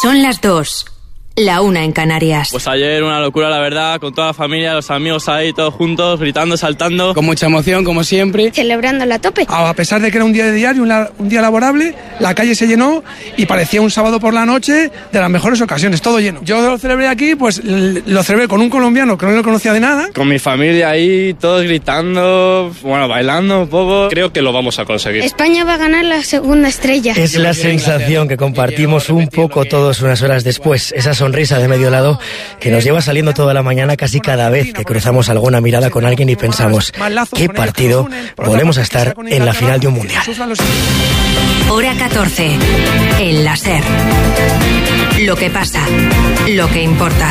Son las 2, la 1 en Canarias. Pues ayer una locura, la verdad, con toda la familia, los amigos ahí, todos juntos, gritando, saltando. Con mucha emoción, como siempre. Celebrando a tope. A pesar de que era un día de diario, un día laborable, la calle se llenó y parecía un sábado por la noche de las mejores ocasiones, todo lleno. Yo lo celebré aquí, pues lo celebré con un colombiano que no lo conocía de nada. Con mi familia ahí, todos gritando, bueno, bailando un poco. Creo que lo vamos a conseguir. España va a ganar la segunda estrella. Es la sensación que compartimos un poco todos unas horas después. Esa sonrisa de medio lado que nos lleva saliendo toda la mañana casi cada vez que cruzamos alguna mirada con alguien y pensamos, ¿qué partido volvemos a estar en la final de un mundial? Hora 14, el la SER. Lo que pasa, lo que importa.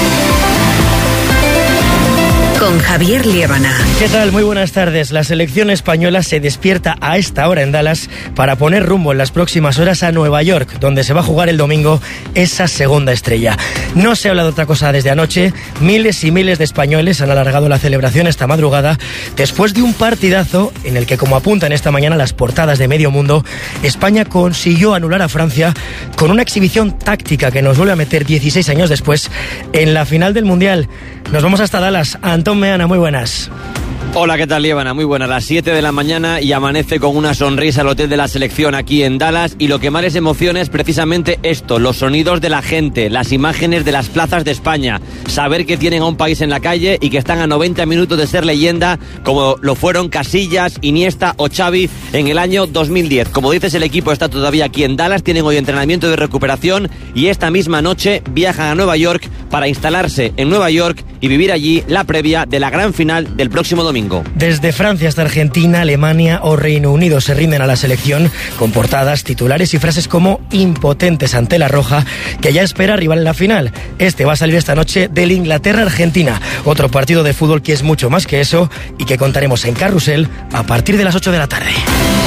Con Javier Liébana. ¿Qué tal? Muy buenas tardes. La selección española se despierta a esta hora en Dallas para poner rumbo en las próximas horas a Nueva York, donde se va a jugar el domingo esa segunda estrella. No se habla de otra cosa desde anoche. Miles y miles de españoles han alargado la celebración esta madrugada después de un partidazo en el que, como apuntan esta mañana las portadas de medio mundo, España consiguió anular a Francia con una exhibición táctica que nos vuelve a meter 16 años después en la final del Mundial. Nos vamos hasta Dallas. Antón Meana, muy buenas. Hola, ¿qué tal, Liébana? Muy buena, las 7 de la mañana y amanece con una sonrisa el hotel de la selección aquí en Dallas, y lo que más les emociona es precisamente esto, los sonidos de la gente, las imágenes de las plazas de España, saber que tienen a un país en la calle y que están a 90 minutos de ser leyenda, como lo fueron Casillas, Iniesta o Xavi en el año 2010. Como dices, el equipo está todavía aquí en Dallas, tienen hoy entrenamiento de recuperación y esta misma noche viajan a Nueva York para instalarse en Nueva York y vivir allí la previa de la gran final del próximo domingo. Desde Francia hasta Argentina, Alemania o Reino Unido se rinden a la selección con portadas, titulares y frases como impotentes ante la roja, que ya espera rival en la final. Este va a salir esta noche del Inglaterra-Argentina, otro partido de fútbol que es mucho más que eso y que contaremos en Carrusel a partir de las 8 de la tarde.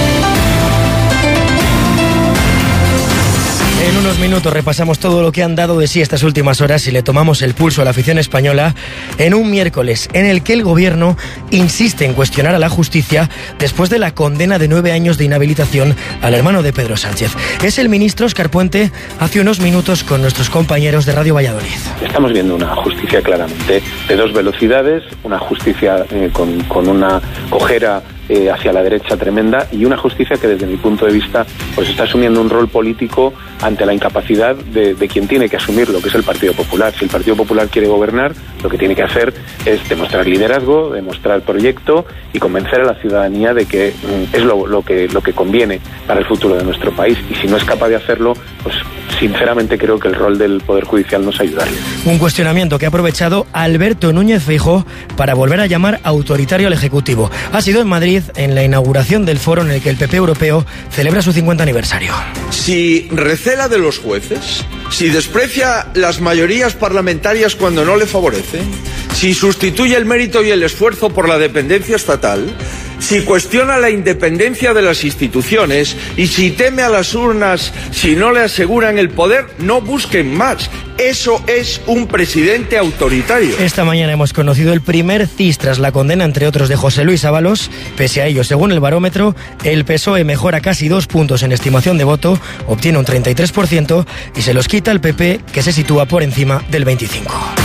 En unos minutos repasamos todo lo que han dado de sí estas últimas horas y le tomamos el pulso a la afición española en un miércoles en el que el gobierno insiste en cuestionar a la justicia después de la condena de 9 años de inhabilitación al hermano de Pedro Sánchez. Es el ministro Óscar Puente hace unos minutos con nuestros compañeros de Radio Valladolid. Estamos viendo una justicia claramente de dos velocidades, una justicia con una cojera hacia la derecha tremenda, y una justicia que desde mi punto de vista pues está asumiendo un rol político ante la incapacidad de quien tiene que asumirlo, que es el Partido Popular. Si el Partido Popular quiere gobernar, lo que tiene que hacer es demostrar liderazgo, demostrar proyecto y convencer a la ciudadanía de que es lo que conviene para el futuro de nuestro país, y si no es capaz de hacerlo, pues sinceramente creo que el rol del Poder Judicial nos ayudaría. Un cuestionamiento que ha aprovechado Alberto Núñez Feijóo para volver a llamar autoritario al Ejecutivo. Ha sido en Madrid, en la inauguración del foro en el que el PP europeo celebra su 50 aniversario. Si recela de los jueces, si desprecia las mayorías parlamentarias cuando no le favorecen, si sustituye el mérito y el esfuerzo por la dependencia estatal, si cuestiona la independencia de las instituciones y si teme a las urnas si no le aseguran el poder, no busquen más. Eso es un presidente autoritario. Esta mañana hemos conocido el primer CIS tras la condena, entre otros, de José Luis Ábalos. Pese a ello, según el barómetro, el PSOE mejora casi 2 puntos en estimación de voto, obtiene un 33% y se los quita el PP, que se sitúa por encima del 25%.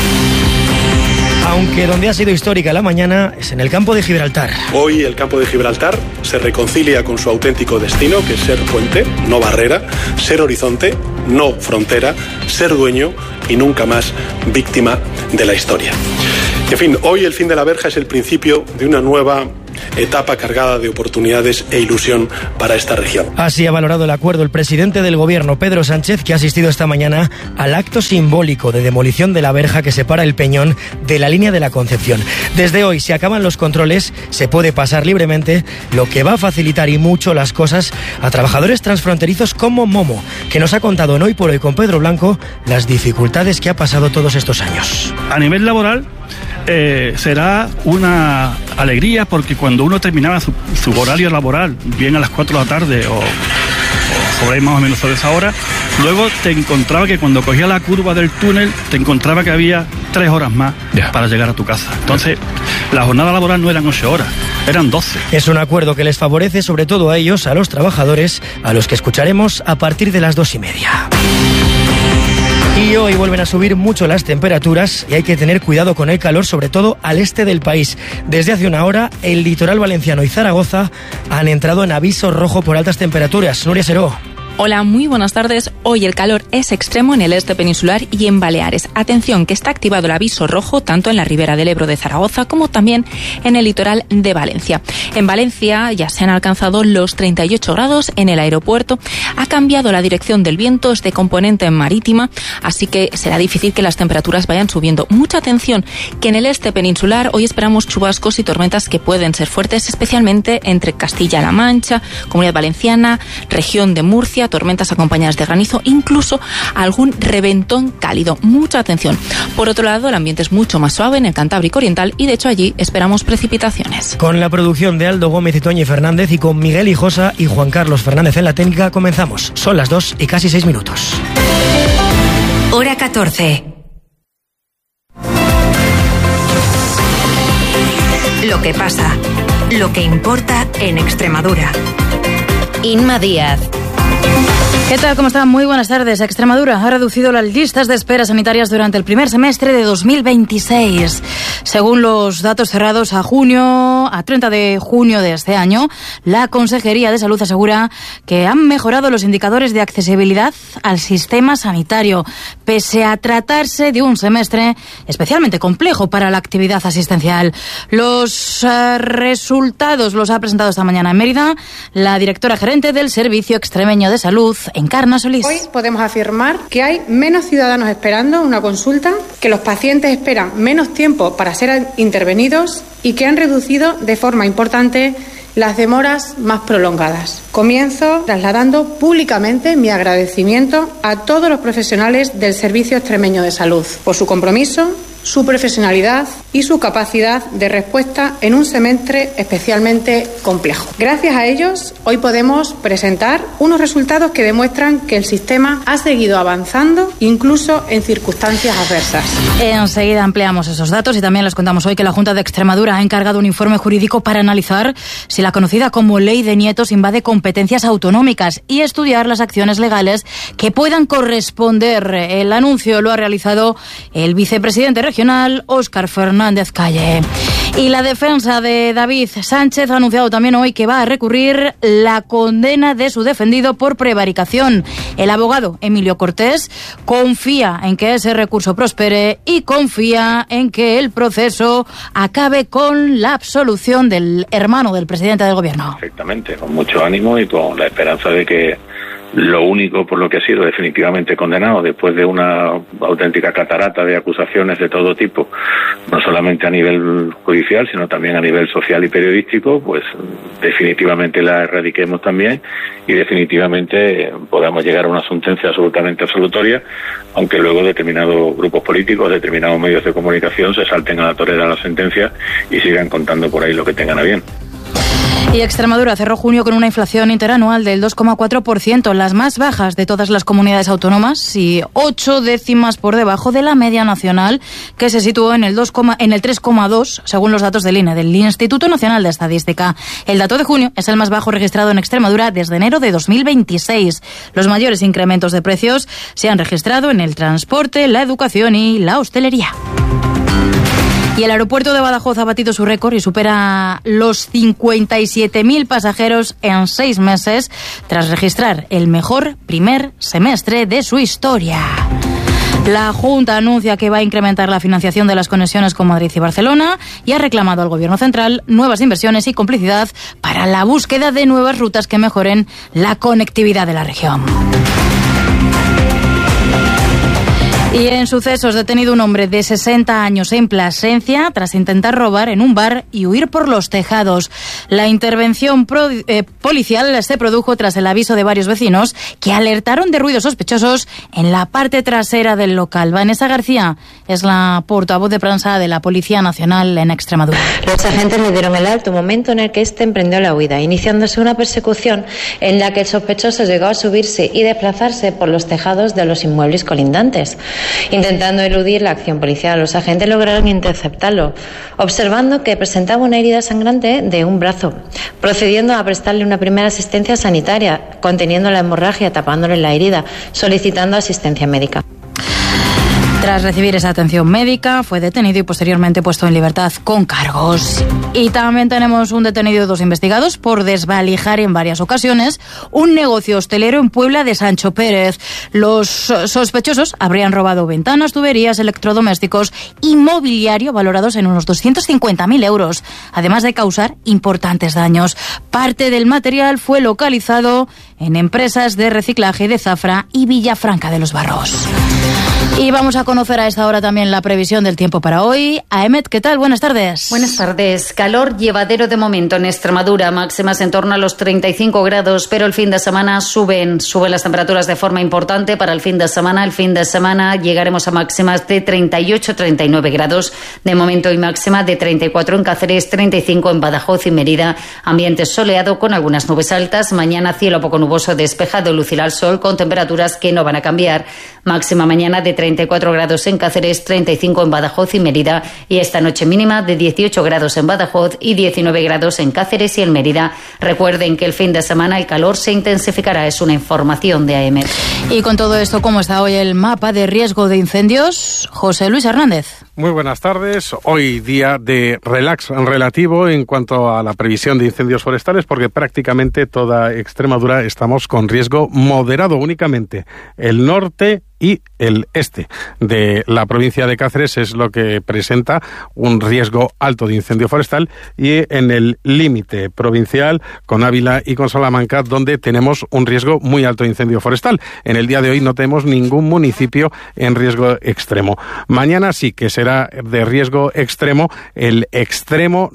Aunque donde ha sido histórica la mañana es en el campo de Gibraltar. Hoy el campo de Gibraltar se reconcilia con su auténtico destino, que es ser puente, no barrera, ser horizonte, no frontera, ser dueño y nunca más víctima de la historia. En fin, hoy el fin de la verja es el principio de una nueva etapa cargada de oportunidades e ilusión para esta región. Así ha valorado el acuerdo el presidente del gobierno, Pedro Sánchez, que ha asistido esta mañana al acto simbólico de demolición de la verja que separa el Peñón de la línea de la Concepción. Desde hoy, si acaban los controles, se puede pasar libremente, lo que va a facilitar y mucho las cosas a trabajadores transfronterizos como Momo, que nos ha contado en Hoy por Hoy con Pedro Blanco las dificultades que ha pasado todos estos años. A nivel laboral, será una alegría, porque cuando uno terminaba su horario laboral, bien a las 4 de la tarde o sobre más o menos sobre esa hora, luego te encontraba que cuando cogía la curva del túnel, te encontraba que había 3 horas más para llegar a tu casa. Entonces, la jornada laboral no eran 8 horas, eran 12. Es un acuerdo que les favorece sobre todo a ellos, a los trabajadores, a los que escucharemos a partir de las 2:30. Y hoy vuelven a subir mucho las temperaturas y hay que tener cuidado con el calor, sobre todo al este del país. Desde hace una hora, el litoral valenciano y Zaragoza han entrado en aviso rojo por altas temperaturas. Nuria Seró. Hola, muy buenas tardes. Hoy el calor es extremo en el este peninsular y en Baleares. Atención, que está activado el aviso rojo tanto en la ribera del Ebro de Zaragoza como también en el litoral de Valencia. En Valencia ya se han alcanzado los 38 grados en el aeropuerto. Ha cambiado la dirección del viento, es de componente marítima, así que será difícil que las temperaturas vayan subiendo. Mucha atención, que en el este peninsular hoy esperamos chubascos y tormentas que pueden ser fuertes, especialmente entre Castilla-La Mancha, Comunidad Valenciana, región de Murcia, tormentas acompañadas de granizo, incluso algún reventón cálido. Mucha atención. Por otro lado, el ambiente es mucho más suave en el Cantábrico Oriental y de hecho allí esperamos precipitaciones. Con la producción de Aldo Gómez y Toñi Fernández y con Miguel Hijosa y Juan Carlos Fernández en la técnica, comenzamos. Son las 2 y casi 6 minutos. Hora 14. Lo que pasa, lo que importa en Extremadura. Inma Díaz. ¿Qué tal? ¿Cómo están? Muy buenas tardes. Extremadura ha reducido las listas de espera sanitarias durante el primer semestre de 2026. Según los datos cerrados a 30 de junio de este año, la Consejería de Salud asegura que han mejorado los indicadores de accesibilidad al sistema sanitario, pese a tratarse de un semestre especialmente complejo para la actividad asistencial. Los resultados los ha presentado esta mañana en Mérida la directora gerente del Servicio Extremeño de Salud, Encarna Solís. Hoy podemos afirmar que hay menos ciudadanos esperando una consulta, que los pacientes esperan menos tiempo para ser intervenidos y que han reducido de forma importante las demoras más prolongadas. Comienzo trasladando públicamente mi agradecimiento a todos los profesionales del Servicio Extremeño de Salud por su compromiso, su profesionalidad y su capacidad de respuesta en un semestre especialmente complejo. Gracias a ellos, hoy podemos presentar unos resultados que demuestran que el sistema ha seguido avanzando incluso en circunstancias adversas. Enseguida ampliamos esos datos y también les contamos hoy que la Junta de Extremadura ha encargado un informe jurídico para analizar si la conocida como Ley de Nietos invade competencias autonómicas y estudiar las acciones legales que puedan corresponder. El anuncio lo ha realizado el vicepresidente regional, Óscar Fernández Calle. Y la defensa de David Sánchez ha anunciado también hoy que va a recurrir la condena de su defendido por prevaricación. El abogado Emilio Cortés confía en que ese recurso prospere y confía en que el proceso acabe con la absolución del hermano del presidente del gobierno. Perfectamente, con mucho ánimo y con la esperanza de que lo único por lo que ha sido definitivamente condenado después de una auténtica catarata de acusaciones de todo tipo, no solamente a nivel judicial, sino también a nivel social y periodístico, pues definitivamente la erradiquemos también y definitivamente podamos llegar a una sentencia absolutamente absolutoria, aunque luego determinados grupos políticos, determinados medios de comunicación se salten a la torera la sentencia y sigan contando por ahí lo que tengan a bien. Y Extremadura cerró junio con una inflación interanual del 2,4%, las más bajas de todas las comunidades autónomas y 8 décimas por debajo de la media nacional, que se situó en el 3,2 según los datos del INE, del Instituto Nacional de Estadística. El dato de junio es el más bajo registrado en Extremadura desde enero de 2026. Los mayores incrementos de precios se han registrado en el transporte, la educación y la hostelería. Y el aeropuerto de Badajoz ha batido su récord y supera los 57.000 pasajeros en 6 meses, tras registrar el mejor primer semestre de su historia. La Junta anuncia que va a incrementar la financiación de las conexiones con Madrid y Barcelona y ha reclamado al Gobierno central nuevas inversiones y complicidad para la búsqueda de nuevas rutas que mejoren la conectividad de la región. Y en sucesos, detenido un hombre de 60 años en Plasencia tras intentar robar en un bar y huir por los tejados. La intervención policial se produjo tras el aviso de varios vecinos que alertaron de ruidos sospechosos en la parte trasera del local. Vanessa García es la portavoz de prensa de la Policía Nacional en Extremadura. Los agentes le dieron el alto, momento en el que este emprendió la huida, iniciándose una persecución en la que el sospechoso llegó a subirse y desplazarse por los tejados de los inmuebles colindantes. Intentando eludir la acción policial, los agentes lograron interceptarlo, observando que presentaba una herida sangrante de un brazo, procediendo a prestarle una primera asistencia sanitaria, conteniendo la hemorragia, tapándole la herida, solicitando asistencia médica. Tras recibir esa atención médica, fue detenido y posteriormente puesto en libertad con cargos. Y también tenemos un detenido y 2 investigados por desvalijar en varias ocasiones un negocio hostelero en Puebla de Sancho Pérez. Los sospechosos habrían robado ventanas, tuberías, electrodomésticos y mobiliario valorados en unos 250.000 euros, además de causar importantes daños. Parte del material fue localizado en empresas de reciclaje de Zafra y Villafranca de los Barros. Y vamos a conocer a esta hora también la previsión del tiempo para hoy. Aemet, ¿qué tal? Buenas tardes. Buenas tardes. Calor llevadero de momento en Extremadura, máximas en torno a los 35 grados, pero el fin de semana suben las temperaturas de forma importante para el fin de semana. El fin de semana llegaremos a máximas de 38-39 grados. De momento y máxima de 34 en Cáceres, 35 en Badajoz y Mérida. Ambiente soleado con algunas nubes altas. Mañana cielo poco nuboso, despejado, lucirá el sol con temperaturas que no van a cambiar. Máxima mañana de 34 grados en Cáceres, 35 en Badajoz y Mérida, y esta noche mínima de 18 grados en Badajoz y 19 grados en Cáceres y en Mérida. Recuerden que el fin de semana el calor se intensificará, es una información de AEMET. Y con todo esto, ¿cómo está hoy el mapa de riesgo de incendios? José Luis Hernández. Muy buenas tardes. Hoy día de relax relativo en cuanto a la previsión de incendios forestales, porque prácticamente toda Extremadura estamos con riesgo moderado. Únicamente el norte y el este de la provincia de Cáceres es lo que presenta un riesgo alto de incendio forestal, y en el límite provincial con Ávila y con Salamanca, donde tenemos un riesgo muy alto de incendio forestal. En el día de hoy no tenemos ningún municipio en riesgo extremo. Mañana sí que será de riesgo extremo el extremo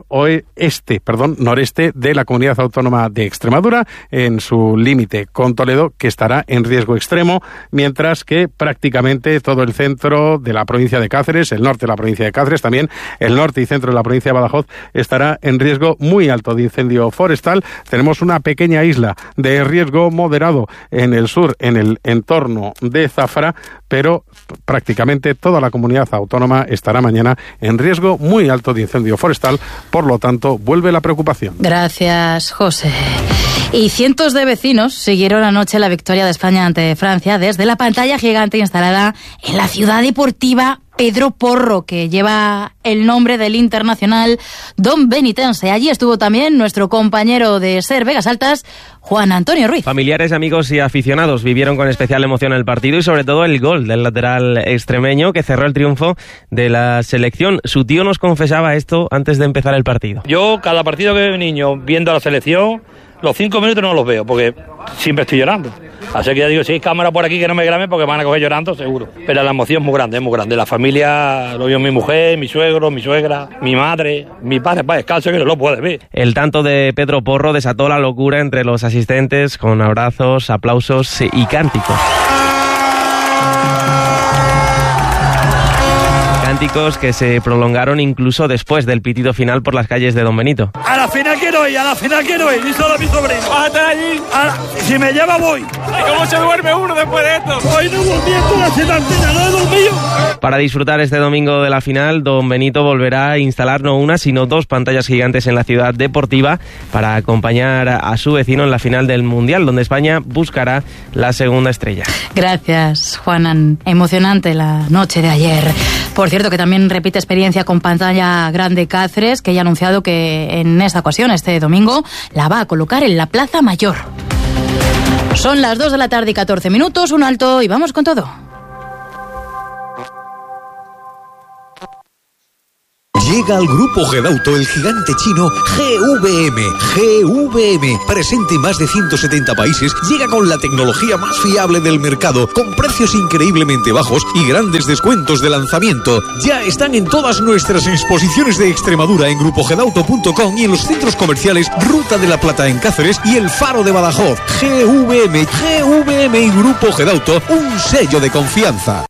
noreste de la comunidad autónoma de Extremadura, en su límite con Toledo, que estará en riesgo extremo, mientras que prácticamente todo el centro de la provincia de Cáceres, el norte de la provincia de Cáceres, también el norte y centro de la provincia de Badajoz, estará en riesgo muy alto de incendio forestal. Tenemos una pequeña isla de riesgo moderado en el sur, en el entorno de Zafra, pero prácticamente toda la comunidad autónoma estará mañana en riesgo muy alto de incendio forestal. Por lo tanto, vuelve la preocupación. Gracias, José. Y cientos de vecinos siguieron anoche la victoria de España ante Francia desde la pantalla gigante instalada en la ciudad deportiva Pedro Porro, que lleva el nombre del internacional Don Benitense. Allí estuvo también nuestro compañero de SER Vegas Altas, Juan Antonio Ruiz. Familiares, amigos y aficionados vivieron con especial emoción el partido y sobre todo el gol del lateral extremeño que cerró el triunfo de la selección. Su tío nos confesaba esto antes de empezar el partido. Yo, cada partido que veo niño viendo a la selección, los 5 minutos no los veo porque siempre estoy llorando. Así que ya digo, si hay cámara por aquí que no me graben porque van a coger llorando, seguro. Pero la emoción es muy grande, es muy grande. La familia, lo vio mi mujer, mi suegro, mi suegra, mi madre, mi padre, para descalzo, que no lo puede ver. El tanto de Pedro Porro desató la locura entre los asistentes con abrazos, aplausos y cánticos. Cánticos que se prolongaron incluso después del pitido final por las calles de Don Benito. A la final quiero ir, y solo mi sobrino. ¡Bájate allí! Si me lleva voy. ¿Y cómo se duerme uno después de esto? Hoy no dormí en la sedantina, no he dormido. Para disfrutar este domingo de la final, Don Benito volverá a instalar no una, sino 2 pantallas gigantes en la ciudad deportiva para acompañar a su vecino en la final del Mundial, donde España buscará la segunda estrella. Gracias, Juanan. Emocionante la noche de ayer. Por cierto, que también repite experiencia con pantalla grande Cáceres, que ya ha anunciado que en esta ocasión, este domingo, la va a colocar en la Plaza Mayor. Son las 2 de la tarde y 14 minutos, un alto y vamos con todo. Llega al grupo Gedauto el gigante chino GVM, presente en más de 170 países, llega con la tecnología más fiable del mercado, con precios increíblemente bajos y grandes descuentos de lanzamiento. Ya están en todas nuestras exposiciones de Extremadura en grupogedauto.com y en los centros comerciales Ruta de la Plata en Cáceres y El Faro de Badajoz. GVM y Grupo Gedauto, un sello de confianza.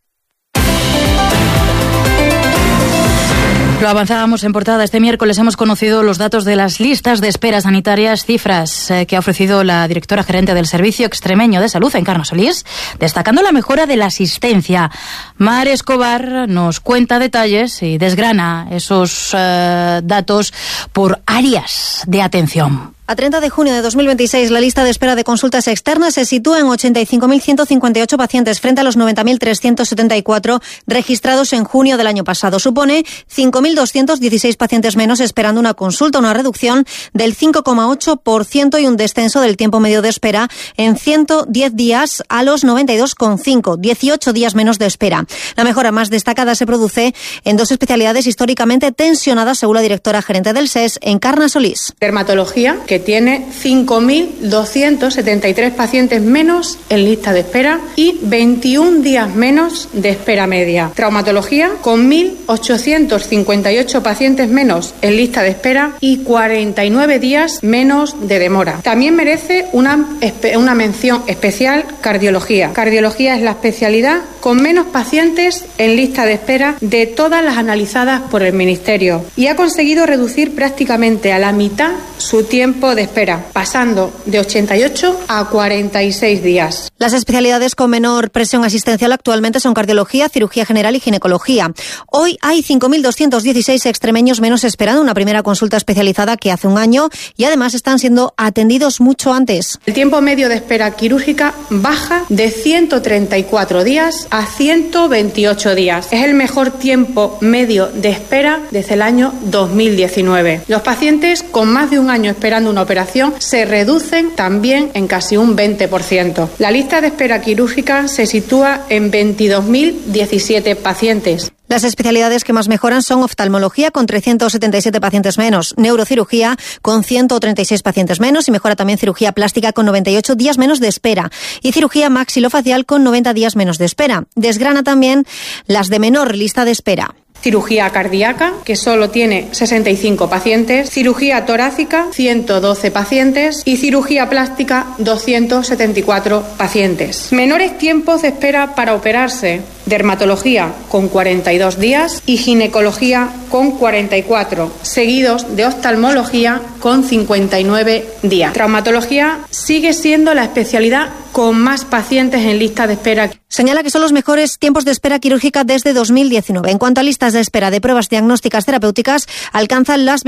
Lo avanzábamos en portada. Este miércoles hemos conocido los datos de las listas de espera sanitarias, cifras que ha ofrecido la directora gerente del Servicio Extremeño de Salud, Encarna Solís, destacando la mejora de la asistencia. Mar Escobar nos cuenta detalles y desgrana esos datos por áreas de atención. A 30 de junio de 2026, la lista de espera de consultas externas se sitúa en 85.158 pacientes frente a los 90.374 registrados en junio del año pasado. Supone 5.216 pacientes menos esperando una consulta, una reducción del 5,8% y un descenso del tiempo medio de espera en 110 días a los 92,5, 18 días menos de espera. La mejora más destacada se produce en dos especialidades históricamente tensionadas, según la directora gerente del SES, Encarna Solís. Dermatología, que tiene 5.273 pacientes menos en lista de espera y 21 días menos de espera media. Traumatología, con 1.858 pacientes menos en lista de espera y 49 días menos de demora. También merece una mención especial cardiología. Cardiología es la especialidad con menos pacientes en lista de espera de todas las analizadas por el Ministerio y ha conseguido reducir prácticamente a la mitad su tiempo de espera, pasando de 88 a 46 días. Las especialidades con menor presión asistencial actualmente son cardiología, cirugía general y ginecología. Hoy hay 5.216 extremeños menos esperando una primera consulta especializada que hace un año y además están siendo atendidos mucho antes. El tiempo medio de espera quirúrgica baja de 134 días a 128 días. Es el mejor tiempo medio de espera desde el año 2019. Los pacientes con más de un año esperando una operación se reducen también en casi un 20%. La lista de espera quirúrgica se sitúa en 22.017 pacientes. Las especialidades que más mejoran son oftalmología, con 377 pacientes menos, neurocirugía, con 136 pacientes menos, y mejora también cirugía plástica, con 98 días menos de espera, y cirugía maxilofacial, con 90 días menos de espera. Desgrana también las de menor lista de espera. Cirugía cardíaca, que solo tiene 65 pacientes, cirugía torácica, 112 pacientes y cirugía plástica, 274 pacientes. Menores tiempos de espera para operarse: dermatología con 42 días y ginecología con 44, seguidos de oftalmología con 59 días. Traumatología sigue siendo la especialidad con más pacientes en lista de espera. Señala que son los mejores tiempos de espera quirúrgica desde 2019. En cuanto a listas de espera de pruebas diagnósticas terapéuticas, alcanzan las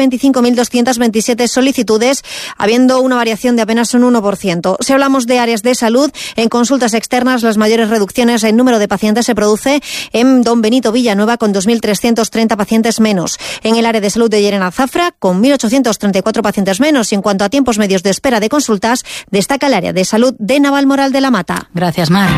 25.227 solicitudes, habiendo una variación de apenas un 1%. Si hablamos de áreas de salud, en consultas externas las mayores reducciones en número de pacientes se produce en Don Benito Villanueva, con 2.330 pacientes menos. En el área de salud de Llerena Zafra, con 1.834 pacientes menos. Y en cuanto a tiempos medios de espera de consultas, destaca el área de salud de Navalmoral de la Mata. Gracias, Mar.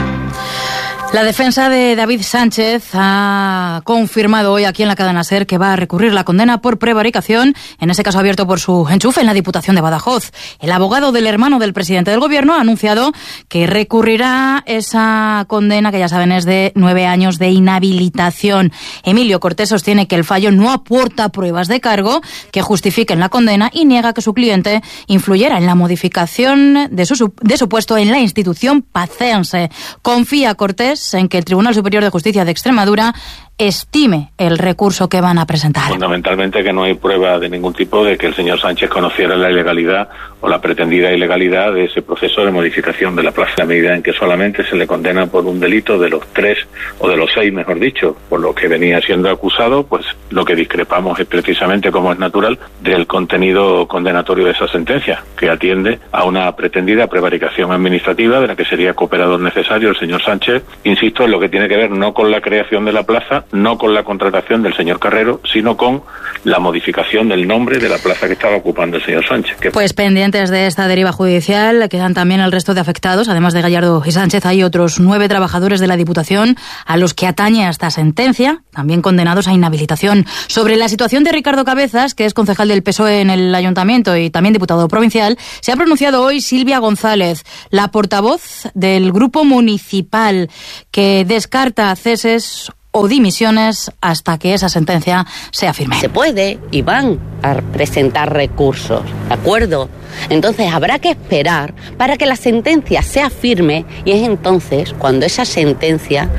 La defensa de David Sánchez ha confirmado hoy aquí en la cadena SER que va a recurrir la condena por prevaricación, en ese caso abierto por su enchufe en la Diputación de Badajoz. El abogado del hermano del presidente del Gobierno ha anunciado que recurrirá esa condena, que ya saben es de 9 años de inhabilitación. Emilio Cortés sostiene que el fallo no aporta pruebas de cargo que justifiquen la condena y niega que su cliente influyera en la modificación de su puesto en la institución pacense. Confía Cortés en que el Tribunal Superior de Justicia de Extremadura estime el recurso que van a presentar. Fundamentalmente que no hay prueba de ningún tipo de que el señor Sánchez conociera la ilegalidad o la pretendida ilegalidad de ese proceso de modificación de la plaza, a medida en que solamente se le condena por un delito de los 3 o de los 6, mejor dicho, por lo que venía siendo acusado. Pues lo que discrepamos es precisamente, como es natural, del contenido condenatorio de esa sentencia, que atiende a una pretendida prevaricación administrativa de la que sería cooperador necesario el señor Sánchez, insisto, en lo que tiene que ver no con la creación de la plaza, no con la contratación del señor Carrero, sino con la modificación del nombre de la plaza que estaba ocupando el señor Sánchez. Pues pendientes de esta deriva judicial quedan también el resto de afectados. Además de Gallardo y Sánchez, hay otros 9 trabajadores de la Diputación a los que atañe esta sentencia, también condenados a inhabilitación. Sobre la situación de Ricardo Cabezas, que es concejal del PSOE en el Ayuntamiento y también diputado provincial, se ha pronunciado hoy Silvia González, la portavoz del Grupo Municipal, que descarta ceses o dimisiones hasta que esa sentencia sea firme. Se puede y van a presentar recursos, ¿de acuerdo? Entonces habrá que esperar para que la sentencia sea firme y es entonces cuando esa sentencia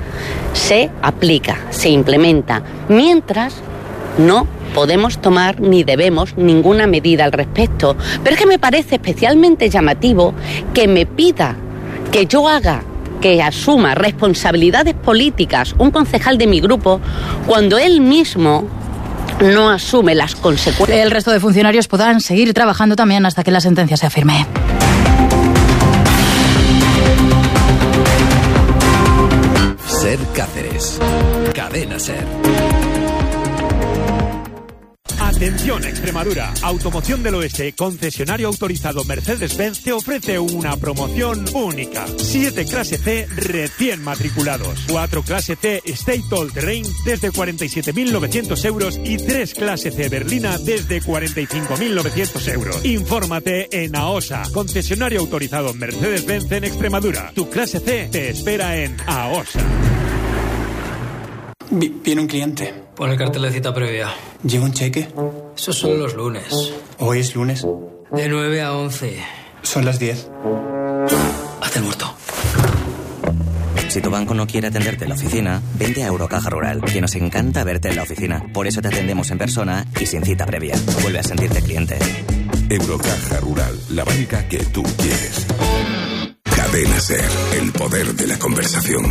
se aplica, se implementa. Mientras no podemos tomar ni debemos ninguna medida al respecto. Pero es que me parece especialmente llamativo que me pida que yo haga, que asuma responsabilidades políticas un concejal de mi grupo, cuando él mismo no asume las consecuencias. El resto de funcionarios podrán seguir trabajando también hasta que la sentencia sea firme. Ser Cáceres. Cadena Ser. Atención Extremadura, Automoción del Oeste, concesionario autorizado Mercedes-Benz, te ofrece una promoción única. 7 clase C recién matriculados, 4 clase C State All Terrain desde 47.900 euros y 3 clase C Berlina desde 45.900 euros. Infórmate en AOSA, concesionario autorizado Mercedes-Benz en Extremadura. Tu clase C te espera en AOSA. Viene un cliente. Pon el cartel de cita previa. ¿Llega un cheque? Esos son los lunes. ¿Hoy es lunes? De 9 a 11. Son las 10. Hazte el muerto. Si tu banco no quiere atenderte en la oficina, vente a Eurocaja Rural, que nos encanta verte en la oficina. Por eso te atendemos en persona y sin cita previa. Vuelve a sentirte cliente. Eurocaja Rural, la banca que tú quieres. Cadena Ser, el poder de la conversación.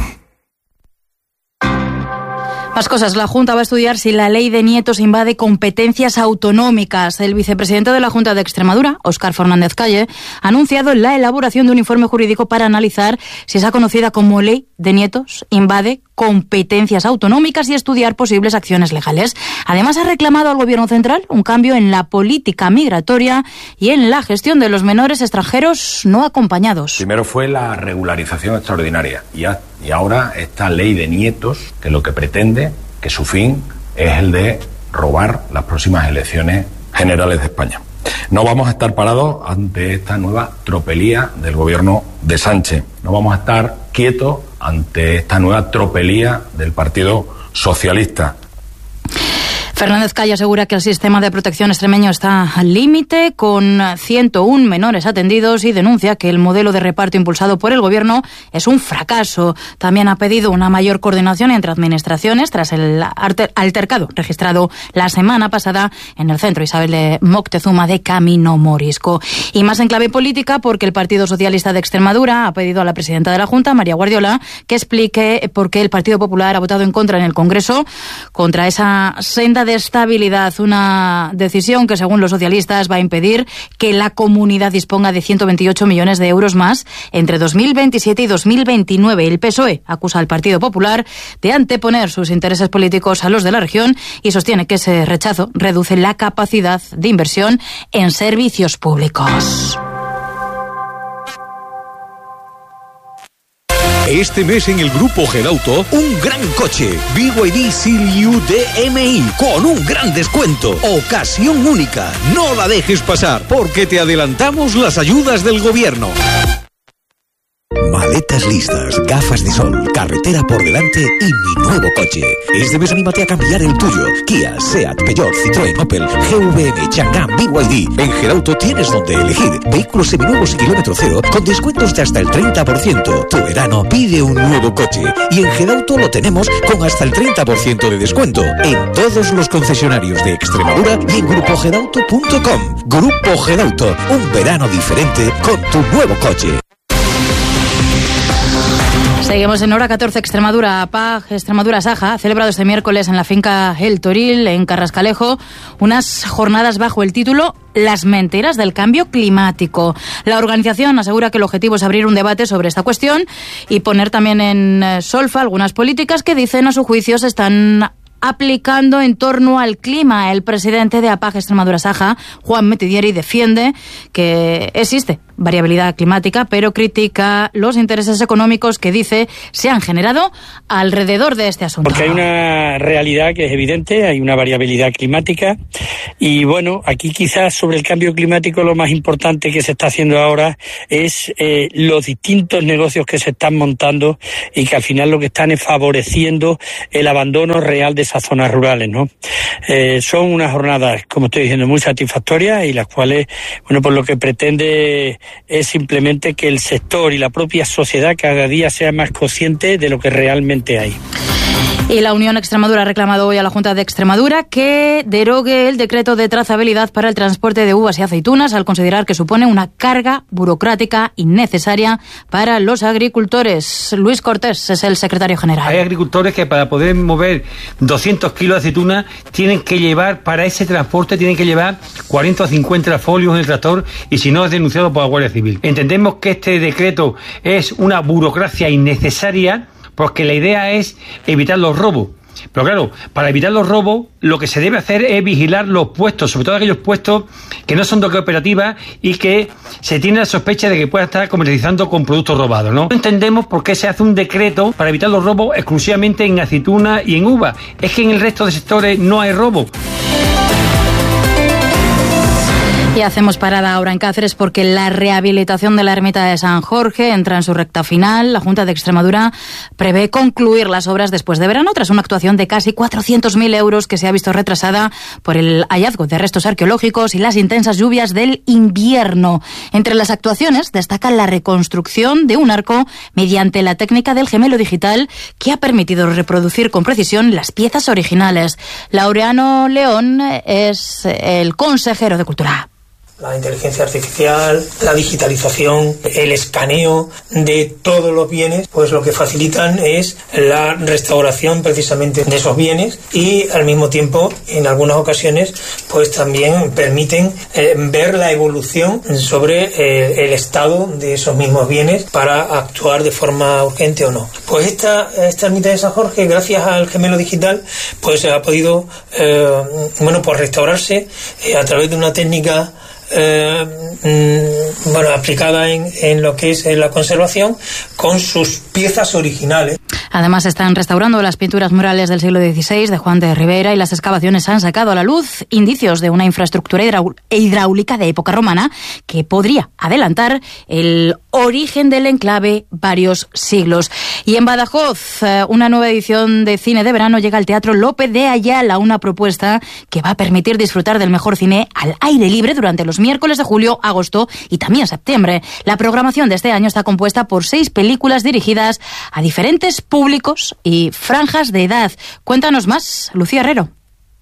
Más cosas. La Junta va a estudiar si la ley de nietos invade competencias autonómicas. El vicepresidente de la Junta de Extremadura, Óscar Fernández Calle, ha anunciado la elaboración de un informe jurídico para analizar si esa conocida como ley de nietos invade competencias autonómicas y estudiar posibles acciones legales. Además, ha reclamado al Gobierno central un cambio en la política migratoria y en la gestión de los menores extranjeros no acompañados. Primero fue la regularización extraordinaria y ahora esta ley de nietos, que lo que pretende, que su fin es el de robar las próximas elecciones generales de España. No vamos a estar parados ante esta nueva tropelía del gobierno de Sánchez. No vamos a estar quietos ante esta nueva tropelía del Partido Socialista. Fernández Calle asegura que el sistema de protección extremeño está al límite, con 101 menores atendidos, y denuncia que el modelo de reparto impulsado por el Gobierno es un fracaso. También ha pedido una mayor coordinación entre administraciones tras el altercado registrado la semana pasada en el centro Isabel de Moctezuma de Camino Morisco. Y más en clave política, porque el Partido Socialista de Extremadura ha pedido a la presidenta de la Junta, María Guardiola, que explique por qué el Partido Popular ha votado en contra en el Congreso contra esa senda de estabilidad, una decisión que según los socialistas va a impedir que la comunidad disponga de 128 millones de euros más entre 2027 y 2029. El PSOE acusa al Partido Popular de anteponer sus intereses políticos a los de la región y sostiene que ese rechazo reduce la capacidad de inversión en servicios públicos. Este mes en el Grupo Gedauto, un gran coche. BYD Seal-U DMI con un gran descuento. Ocasión única. No la dejes pasar, porque te adelantamos las ayudas del gobierno. Maletas listas, gafas de sol, carretera por delante y mi nuevo coche. Este mes anímate a cambiar el tuyo. Kia, Seat, Peugeot, Citroën, Opel, GVM, Chang'an, BYD. En Gedauto tienes donde elegir. Vehículos seminuevos y kilómetro cero con descuentos de hasta el 30%. Tu verano pide un nuevo coche. Y en Gedauto lo tenemos con hasta el 30% de descuento. En todos los concesionarios de Extremadura y en grupogedauto.com. Grupo Gedauto, un verano diferente con tu nuevo coche. Seguimos en hora 14. Extremadura. APAG Extremadura Saja ha celebrado este miércoles en la finca El Toril, en Carrascalejo, unas jornadas bajo el título Las mentiras del cambio climático. La organización asegura que el objetivo es abrir un debate sobre esta cuestión y poner también en solfa algunas políticas que dicen a su juicio se están aplicando en torno al clima. El presidente de APAG Extremadura Saja, Juan Metidieri, defiende que existe variabilidad climática, pero critica los intereses económicos que dice se han generado alrededor de este asunto. Porque hay una realidad que es evidente, hay una variabilidad climática y bueno, aquí quizás sobre el cambio climático lo más importante que se está haciendo ahora es los distintos negocios que se están montando y que al final lo que están es favoreciendo el abandono real de esas zonas rurales, ¿no? Son unas jornadas, como estoy diciendo, muy satisfactorias y las cuales, bueno, pues lo que pretende es simplemente que el sector y la propia sociedad cada día sea más consciente de lo que realmente hay. Y la Unión Extremadura ha reclamado hoy a la Junta de Extremadura que derogue el decreto de trazabilidad para el transporte de uvas y aceitunas al considerar que supone una carga burocrática innecesaria para los agricultores. Luis Cortés es el secretario general. Hay agricultores que para poder mover 200 kilos de aceituna tienen que llevar, para ese transporte, tienen que llevar 40 o 50 folios en el tractor y si no es denunciado por la Guardia Civil. Entendemos que este decreto es una burocracia innecesaria porque la idea es evitar los robos. Pero claro, para evitar los robos, lo que se debe hacer es vigilar los puestos, sobre todo aquellos puestos que no son de cooperativa y que se tiene la sospecha de que puedan estar comercializando con productos robados, ¿no? No entendemos por qué se hace un decreto para evitar los robos exclusivamente en aceituna y en uva. Es que en el resto de sectores no hay robo. Y hacemos parada ahora en Cáceres porque la rehabilitación de la ermita de San Jorge entra en su recta final. La Junta de Extremadura prevé concluir las obras después de verano tras una actuación de casi 400.000 euros que se ha visto retrasada por el hallazgo de restos arqueológicos y las intensas lluvias del invierno. Entre las actuaciones destaca la reconstrucción de un arco mediante la técnica del gemelo digital que ha permitido reproducir con precisión las piezas originales. Laureano León es el consejero de Cultura. La inteligencia artificial, la digitalización, el escaneo de todos los bienes, pues lo que facilitan es la restauración precisamente de esos bienes y al mismo tiempo, en algunas ocasiones, pues también permiten ver la evolución sobre el estado de esos mismos bienes para actuar de forma urgente o no. Pues esta ermita de San Jorge, gracias al gemelo digital, pues ha podido pues restaurarse a través de una técnica aplicada en lo que es la conservación con sus piezas originales. Además están restaurando las pinturas murales del siglo XVI de Juan de Ribera y las excavaciones han sacado a la luz indicios de una infraestructura hidráulica de época romana que podría adelantar el origen del enclave varios siglos. Y en Badajoz, una nueva edición de cine de verano llega al Teatro Lope de Ayala, una propuesta que va a permitir disfrutar del mejor cine al aire libre durante los miércoles de julio, agosto y también septiembre. La programación de este año está compuesta por 6 películas dirigidas a diferentes públicos y franjas de edad. Cuéntanos más, Lucía Herrero.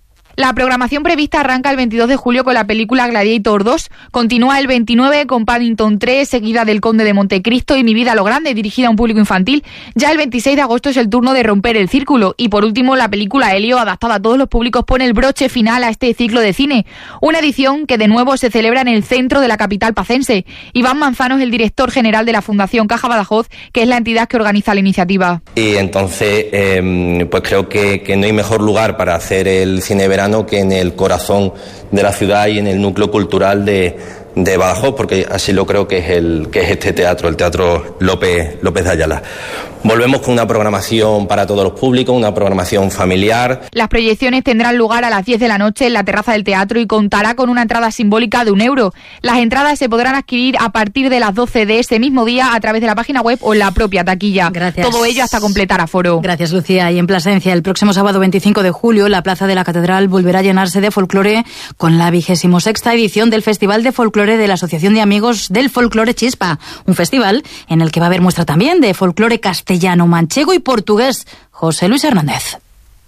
La programación prevista arranca el 22 de julio con la película Gladiator 2, continúa el 29 con Paddington 3, seguida del Conde de Montecristo y Mi vida a lo grande, dirigida a un público infantil. Ya el 26 de agosto es el turno de Romper el círculo y por último la película Helio, adaptada a todos los públicos, pone el broche final a este ciclo de cine. Una edición que de nuevo se celebra en el centro de la capital pacense. Iván Manzano es el director general de la Fundación Caja Badajoz, que es la entidad que organiza la iniciativa. Y entonces pues creo que no hay mejor lugar para hacer el cine verano que en el corazón de la ciudad y en el núcleo cultural de Badajoz, porque así lo creo que es este teatro, el Teatro López de Ayala. Volvemos con una programación para todos los públicos, una programación familiar. Las proyecciones tendrán lugar a las 10 de la noche en la terraza del teatro y contará con una entrada simbólica de €1. Las entradas se podrán adquirir a partir de las 12 de ese mismo día a través de la página web o en la propia taquilla. Gracias. Todo ello hasta completar aforo. Gracias, Lucía. Y en Plasencia, el próximo sábado 25 de julio, la plaza de la Catedral volverá a llenarse de folclore con la 26ª edición del Festival de Folclore de la Asociación de Amigos del Folclore Chispa, un festival en el que va a haber muestra también de folclore castellano, manchego y portugués. José Luis Hernández.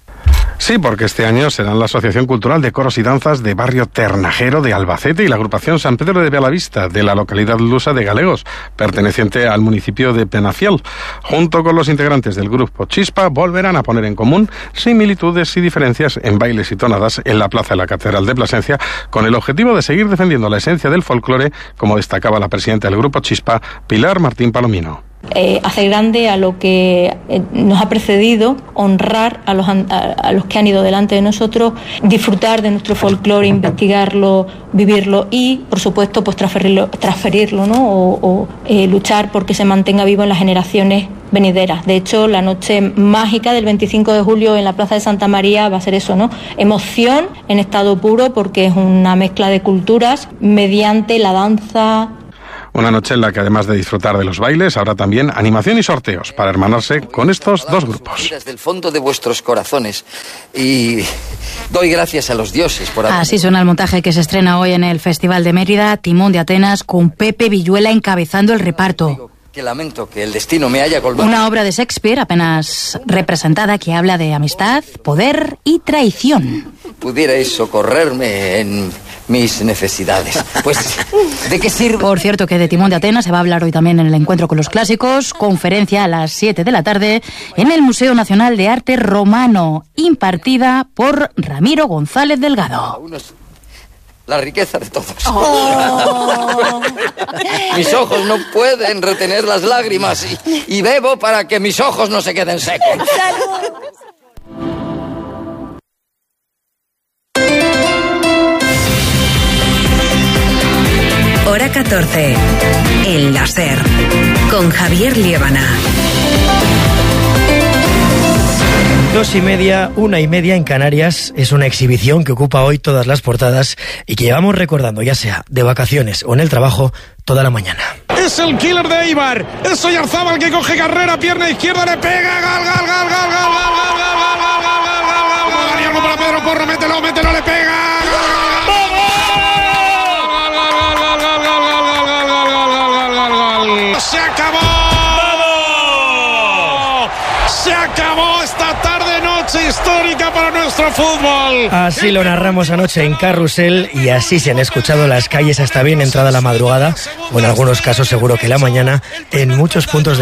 Sí, porque este año serán la Asociación Cultural de Coros y Danzas de Barrio Ternajero de Albacete y la Agrupación San Pedro de Belavista de la localidad lusa de Galegos, perteneciente al municipio de Penafiel. Junto con los integrantes del grupo Chispa, volverán a poner en común similitudes y diferencias en bailes y tonadas en la plaza de la Catedral de Plasencia, con el objetivo de seguir defendiendo la esencia del folclore, como destacaba la presidenta del grupo Chispa, Pilar Martín Palomino. Hacer grande a lo que nos ha precedido, honrar a los que han ido delante de nosotros, disfrutar de nuestro folclore, investigarlo, vivirlo y, por supuesto, pues transferirlo, ¿no? o luchar porque se mantenga vivo en las generaciones venideras. De hecho, la noche mágica del 25 de julio en la Plaza de Santa María va a ser eso, ¿no? Emoción en estado puro porque es una mezcla de culturas mediante la danza. Una noche en la que, además de disfrutar de los bailes, habrá también animación y sorteos para hermanarse con estos dos grupos. Desde el fondo de vuestros corazones y doy gracias a los dioses por haber... Así suena el montaje que se estrena hoy en el Festival de Mérida, Timón de Atenas, con Pepe Villuela encabezando el reparto. que lamento que el destino me haya colgado. Una obra de Shakespeare apenas representada que habla de amistad, poder y traición. Pudierais socorrerme en mis necesidades. Pues, ¿de qué sirve? Por cierto, que de Timón de Atenas se va a hablar hoy también en el Encuentro con los Clásicos. Conferencia a las 7 de la tarde en el Museo Nacional de Arte Romano, impartida por Ramiro González Delgado. La riqueza de todos. Oh. Mis ojos no pueden retener las lágrimas y bebo para que mis ojos no se queden secos. Hora 14. El láser. Con Javier Liébana. 2:30, 1:30 en Canarias. Es una exhibición que ocupa hoy todas las portadas y que llevamos recordando, ya sea de vacaciones o en el trabajo, toda la mañana. Es el killer de Eibar. Es Oyarzábal que coge carrera, pierna izquierda, le pega. Gol. Para Pedro Porro, mételo, le pega. Se acabó. Se acabó esta tarde-noche histórica para nuestro fútbol. Así lo narramos anoche en Carrusel y así se han escuchado las calles hasta bien entrada la madrugada, o en algunos casos seguro que la mañana, en muchos puntos de